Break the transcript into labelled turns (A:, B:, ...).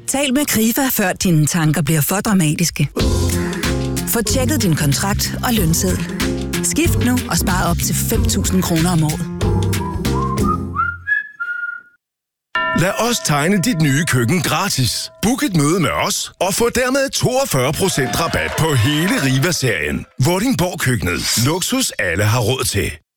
A: Tal med Krifa, før dine tanker bliver for dramatiske. Få tjekket din kontrakt og lønseddel. Skift nu og spar op til 5.000 kroner om året.
B: Lad os tegne dit nye køkken gratis. Book et møde med os og få dermed 42% rabat på hele Riva-serien. Vordingborg Køkkenet. Luksus alle har råd til.